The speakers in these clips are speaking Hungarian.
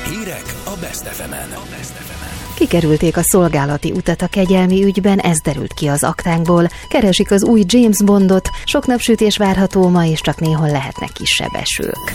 Hírek a Best FM-en. Kikerülték a szolgálati utat a kegyelmi ügyben, ez derült ki az aktánkból. Keresik az új James Bondot, sok napsütés várható ma, és csak néhol lehetnek kisebb esők.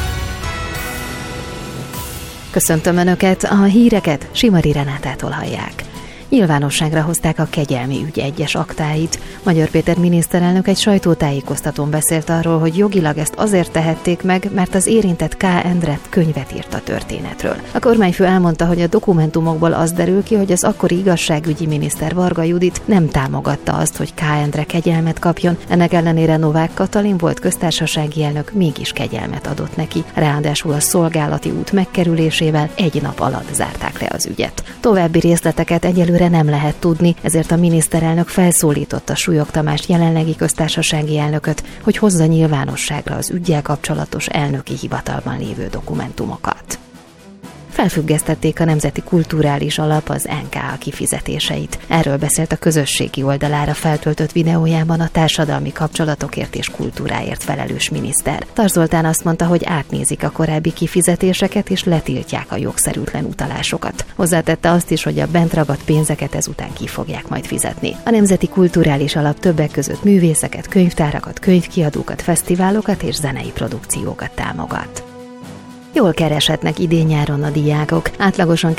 Köszöntöm Önöket, a híreket Simari Renátától hallják. Nyilvánosságra hozták a kegyelmi ügy egyes aktáit. Magyar Péter miniszterelnök egy sajtótájékoztatón beszélt arról, hogy jogilag ezt azért tehették meg, mert az érintett K. Endre könyvet írt a történetről. A kormányfő elmondta, hogy a dokumentumokból az derül ki, hogy az akkori igazságügyi miniszter Varga Judit nem támogatta azt, hogy K. Endre kegyelmet kapjon. Ennek ellenére Novák Katalin volt köztársasági elnök mégis kegyelmet adott neki. Ráadásul a szolgálati út megkerülésével egy nap alatt zárták le az ügyet. További részleteket egyelőre nem lehet tudni, ezért a miniszterelnök felszólította Súlyog Tamást, jelenlegi köztársasági elnököt, hogy hozza nyilvánosságra az üggyel kapcsolatos elnöki hivatalban lévő dokumentumokat. Felfüggesztették a Nemzeti Kulturális Alap, az NKA kifizetéseit. Erről beszélt a közösségi oldalára feltöltött videójában a társadalmi kapcsolatokért és kultúráért felelős miniszter. Tar Zoltán azt mondta, hogy átnézik a korábbi kifizetéseket és letiltják a jogszerűtlen utalásokat. Hozzátette azt is, hogy a bent ragadt pénzeket ezután ki fogják majd fizetni. A Nemzeti Kulturális Alap többek között művészeket, könyvtárakat, könyvkiadókat, fesztiválokat és zenei produkciókat támogat. Jól kereshetnek idén-nyáron a diákok. Átlagosan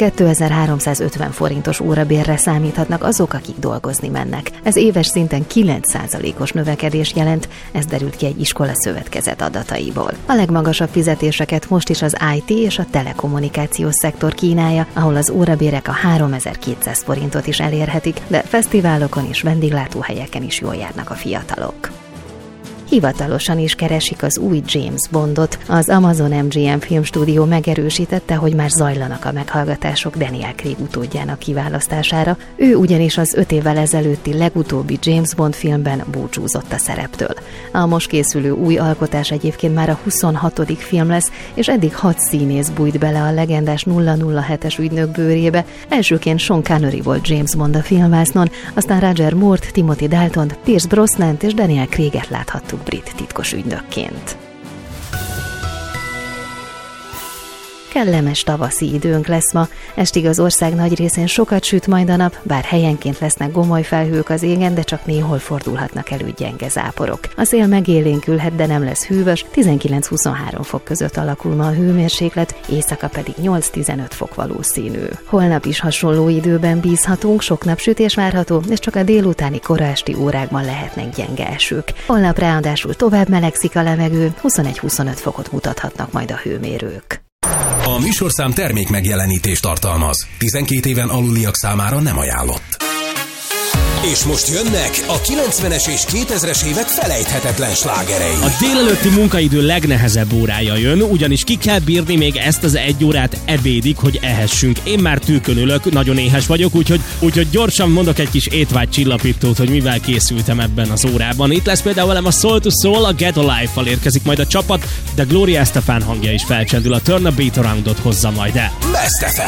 2350 forintos órabérre számíthatnak azok, akik dolgozni mennek. Ez éves szinten 9%-os növekedés jelent, ez derült ki egy iskolaszövetkezet adataiból. A legmagasabb fizetéseket most is az IT és a telekommunikációs szektor kínálja, ahol az órabérek a 3200 forintot is elérhetik, de fesztiválokon és vendéglátóhelyeken is jól járnak a fiatalok. Hivatalosan is keresik az új James Bondot. Az Amazon MGM filmstúdió megerősítette, hogy már zajlanak a meghallgatások Daniel Craig utódjának kiválasztására. Ő ugyanis az 5 évvel ezelőtti legutóbbi James Bond filmben búcsúzott a szereptől. A most készülő új alkotás egyébként már a 26. film lesz, és eddig 6 színész bújt bele a legendás 007-es ügynök bőrébe. Elsőként Sean Connery volt James Bond a filmvásznon, aztán Roger Moore-t, Timothy Daltont, Pierce Brosnant és Daniel Craig-et láthattuk brit titkos ügynökként. Kellemes tavaszi időnk lesz ma, estig az ország nagy részén sokat süt majd a nap, bár helyenként lesznek gomoly felhők az égen, de csak néhol fordulhatnak elő gyenge záporok. A szél megélénkülhet, de nem lesz hűvös, 19-23 fok között alakul ma a hőmérséklet, éjszaka pedig 8-15 fok valószínű. Holnap is hasonló időben bízhatunk, sok napsütés várható, és csak a délutáni kora esti órákban lehetnek gyenge esők. Holnap ráadásul tovább melegszik a levegő, 21-25 fokot mutathatnak majd a hőmérők. A műsorszám termék megjelenítést tartalmaz. 12 éven aluliak számára nem ajánlott. És most jönnek a 90-es és 2000-es évek felejthetetlen slágerei. A délelőtti munkaidő legnehezebb órája jön, ugyanis ki kell bírni még ezt az 1 órát ebédig, hogy ehessünk. Én már tűkön ülök, nagyon éhes vagyok, úgyhogy gyorsan mondok egy kis étvágy csillapítót, hogy mivel készültem ebben az órában. Itt lesz például velem a Soul to Soul, a Get Alive-val érkezik majd a csapat, de Gloria Estefan hangja is felcsendül, a Turn a Beat Around-ot hozza majd el. Best FM.